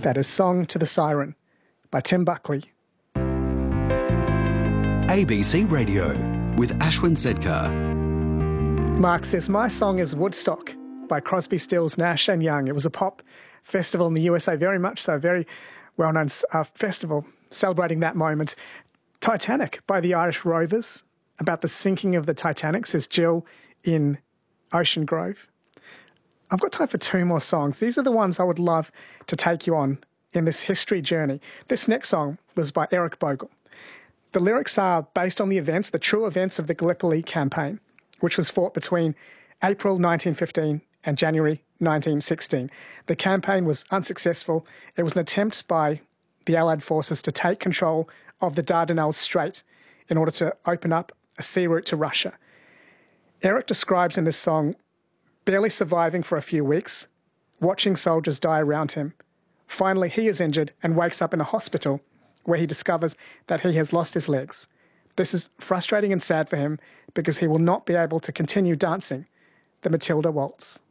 That is Song to the Siren by Tim Buckley. ABC Radio with Ashwin Sedkar. Mark says, my song is Woodstock by Crosby, Stills, Nash and Young. It was a pop festival in the USA, very much so, very well-known festival celebrating that moment. Titanic by the Irish Rovers, about the sinking of the Titanic, says Jill in Ocean Grove. I've got time for two more songs. These are the ones I would love to take you on in this history journey. This next song was by Eric Bogle. The lyrics are based on the events, the true events of the Gallipoli campaign, which was fought between April 1915 and January 1916. The campaign was unsuccessful. It was an attempt by the Allied forces to take control of the Dardanelles Strait in order to open up a sea route to Russia. Eric describes in this song barely surviving for a few weeks, watching soldiers die around him. Finally, he is injured and wakes up in a hospital where he discovers that he has lost his legs. This is frustrating and sad for him because he will not be able to continue dancing the Matilda Waltz.